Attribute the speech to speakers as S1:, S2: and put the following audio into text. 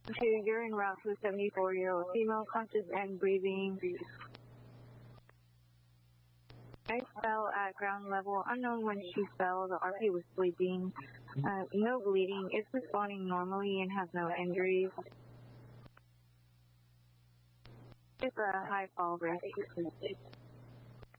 S1: to urine route to a 74-year-old female, conscious and breathing. I fell at ground level. Unknown when she fell. The RP was sleeping. No bleeding. Is responding normally and has no injuries. It's a high fall risk.